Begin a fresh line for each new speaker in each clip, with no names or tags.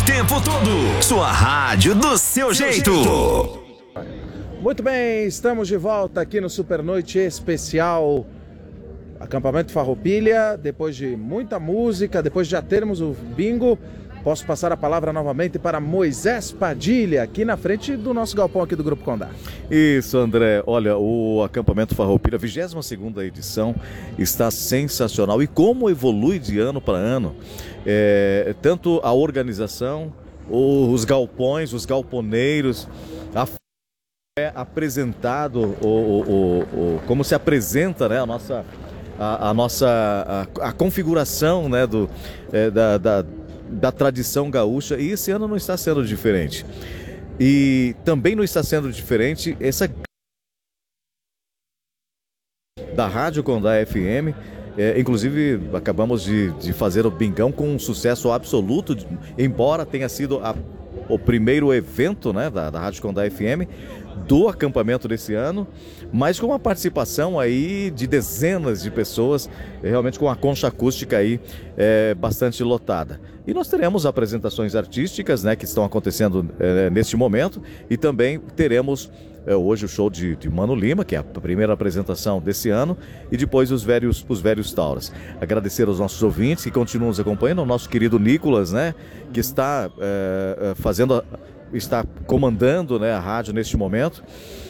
tempo todo. Sua rádio do seu jeito.
Muito bem, estamos de volta aqui no Super Noite Especial Acampamento Farroupilha. Depois de muita música, depois de já termos o bingo, posso passar a palavra novamente para Moisés Padilha, aqui na frente do nosso galpão aqui do Grupo Condá.
Isso, André. Olha, o Acampamento Farroupilha, 22ª edição, está sensacional. E como evolui de ano para ano, tanto a organização, os galpões, os galponeiros, apresentado, como se apresenta, né, a configuração, né, da tradição gaúcha, e esse ano não está sendo diferente. E também não está sendo diferente essa da Rádio Condá FM. Inclusive, acabamos de fazer o bingão com um sucesso absoluto, embora tenha sido o primeiro evento, né, da Rádio Condá FM do acampamento desse ano, mas com uma participação aí de dezenas de pessoas, realmente com a concha acústica aí bastante lotada. E nós teremos apresentações artísticas, né, que estão acontecendo neste momento, e também teremos hoje o show de Mano Lima, que é a primeira apresentação desse ano, e depois os velhos Tauras. Agradecer aos nossos ouvintes que continuam nos acompanhando, ao nosso querido Nicolas, né, que está está comandando, né, a rádio neste momento,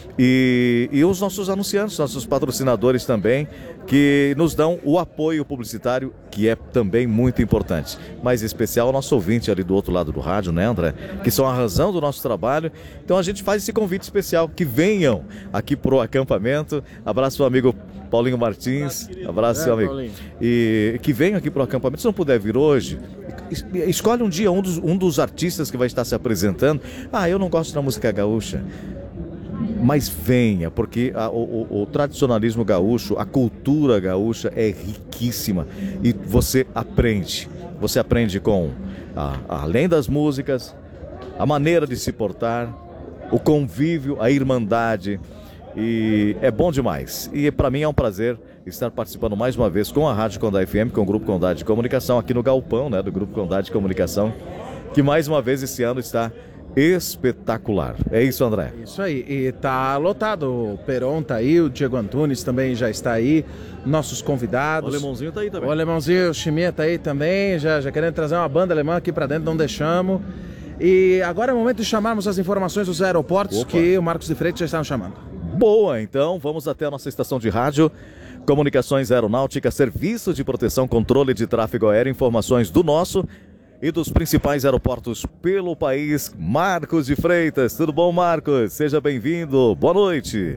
e os nossos anunciantes, nossos patrocinadores também, que nos dão o apoio publicitário, que é também muito importante. Mas em especial o nosso ouvinte ali do outro lado do rádio, né, André? Que são a razão do nosso trabalho. Então a gente faz esse convite especial, que venham aqui pro acampamento. Abraço ao amigo Paulinho Martins, abraço seu amigo. Paulinho. E que venham aqui pro acampamento. Se não puder vir hoje, escolhe um dia um dos artistas que vai estar se apresentando. Eu não gosto da música gaúcha. Mas venha, porque o tradicionalismo gaúcho, a cultura gaúcha é riquíssima e você aprende com, além das músicas, a maneira de se portar, o convívio, a irmandade, e é bom demais. E para mim é um prazer estar participando mais uma vez com a Rádio Condá FM, com o Grupo Condá de Comunicação, aqui no galpão, né, do Grupo Condá de Comunicação, que mais uma vez esse ano está espetacular. É isso, André?
Isso aí, e tá lotado. O Peron tá aí, o Diego Antunes também já está aí, nossos convidados.
O Alemãozinho tá aí também.
O Alemãozinho, o Chiminha tá aí também, já querendo trazer uma banda alemã aqui pra dentro, não deixamos. E agora é o momento de chamarmos as informações dos aeroportos. Opa. Que o Marcos de Freitas já está nos chamando.
Boa, então vamos até a nossa estação de rádio. Comunicações Aeronáutica, Serviço de Proteção, Controle de Tráfego Aéreo, informações do nosso e dos principais aeroportos pelo país. Marcos de Freitas, tudo bom, Marcos? Seja bem-vindo, boa noite.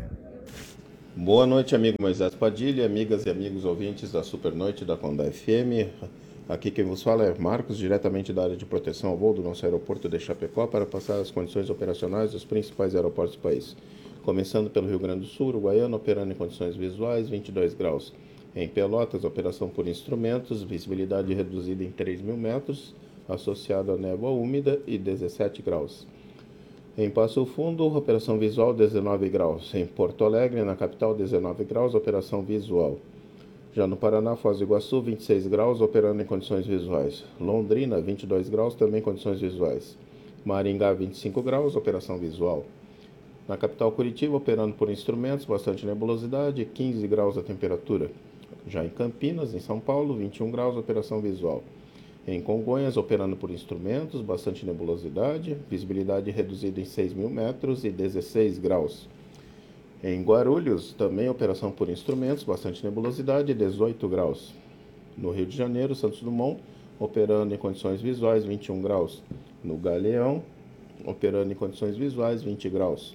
Boa noite, amigo Moisés Padilha, amigas e amigos ouvintes da Super Noite da Condá FM. Aqui quem vos fala é Marcos, diretamente da área de proteção ao voo do nosso aeroporto de Chapecó, para passar as condições operacionais dos principais aeroportos do país. Começando pelo Rio Grande do Sul, Uruguaiana, operando em condições visuais, 22 graus. Em Pelotas, operação por instrumentos, visibilidade reduzida em 3.000 metros, associado a névoa úmida, e 17 graus. Em Passo Fundo, operação visual 19 graus. Em Porto Alegre, na capital, 19 graus, operação visual. Já no Paraná, Foz do Iguaçu, 26 graus, operando em condições visuais. Londrina, 22 graus, também condições visuais. Maringá, 25 graus, operação visual. Na capital, Curitiba, operando por instrumentos, bastante nebulosidade, 15 graus a temperatura. Já em Campinas, em São Paulo, 21 graus, operação visual. Em Congonhas, operando por instrumentos, bastante nebulosidade, visibilidade reduzida em 6.000 metros e 16 graus. Em Guarulhos, também operação por instrumentos, bastante nebulosidade, 18 graus. No Rio de Janeiro, Santos Dumont, operando em condições visuais, 21 graus. No Galeão, operando em condições visuais, 20 graus.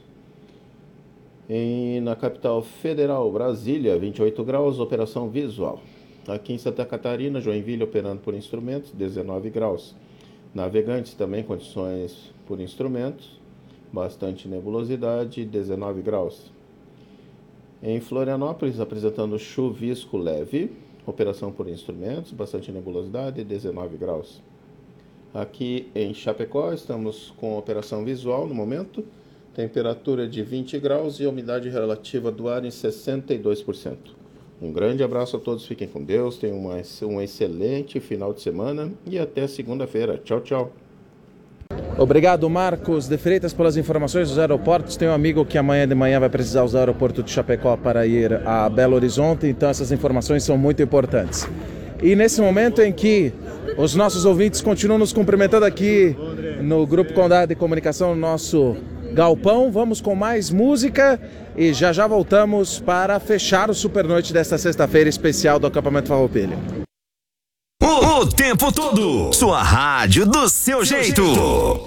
Na capital federal, Brasília, 28 graus, operação visual. Aqui em Santa Catarina, Joinville, operando por instrumentos, 19 graus. Navegantes, também condições por instrumentos, bastante nebulosidade, 19 graus. Em Florianópolis, apresentando chuvisco leve, operação por instrumentos, bastante nebulosidade, 19 graus. Aqui em Chapecó, estamos com operação visual no momento, temperatura de 20 graus e umidade relativa do ar em 62%. Um grande abraço a todos, fiquem com Deus, tenham um excelente final de semana e até segunda-feira. Tchau, tchau.
Obrigado, Marcos de Freitas, pelas informações dos aeroportos. Tem um amigo que amanhã de manhã vai precisar usar o aeroporto de Chapecó para ir a Belo Horizonte, então essas informações são muito importantes. E nesse momento em que os nossos ouvintes continuam nos cumprimentando aqui no Grupo Condado de Comunicação, no nosso galpão, vamos com mais música e já voltamos para fechar o Supernoite desta sexta-feira especial do Acampamento Farroupilha.
O tempo todo, sua rádio do seu jeito.